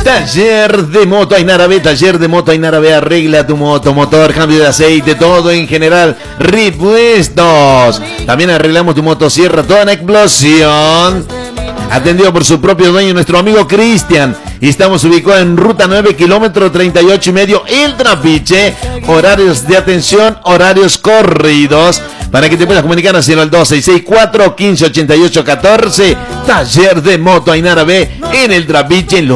Taller de Moto Ainara B, Taller de Moto Ainara B, arregla tu moto, motor, cambio de aceite, todo en general, repuestos. También arreglamos tu motosierra, toda en explosión. Atendido por su propio dueño, nuestro amigo Cristian. Y estamos ubicados en ruta 9, kilómetro 38,5, El Trapiche. Horarios de atención, horarios corridos. Para que te puedas comunicar hacia el 2664 1588 14. Taller de Moto Ainara B en El Trapiche, en